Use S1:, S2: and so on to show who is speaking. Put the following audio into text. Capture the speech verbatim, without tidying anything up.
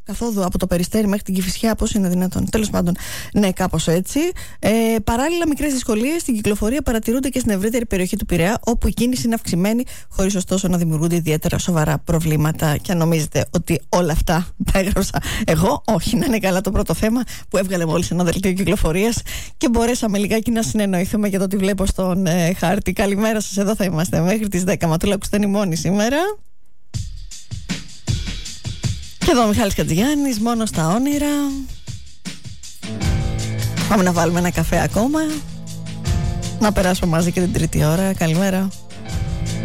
S1: καθόδου από το Περιστέρι μέχρι την Κηφισιά, πώς είναι δυνατόν? Τέλος πάντων, ναι, κάπως έτσι. Ε, παράλληλα, μικρές δυσκολίες στην κυκλοφορία παρατηρούνται και στην ευρύτερη περιοχή του Πειραιά, όπου η κίνηση είναι αυξημένη, χωρίς ωστόσο να δημιουργούνται ιδιαίτερα σοβαρά προβλήματα. Και αν νομίζετε ότι όλα αυτά τα έγραψα εγώ, όχι, να είναι καλά το πρώτο θέμα που έβγαλε μόλις ένα δελτίο κυκλοφορίας και μπορέσαμε λιγάκι να συνεννοηθούμε για το τι βλέπω στον ε, χάρτη. Καλημέρα σας, εδώ θα είμαστε μέχρι τις δέκα. Ματούλα Κουστένη σήμερα. Και εδώ ο Μιχάλης Κατζηγιάννης, μόνο στα όνειρα. Πάμε να βάλουμε ένα καφέ ακόμα, να περάσουμε μαζί και την τρίτη ώρα. Καλημέρα.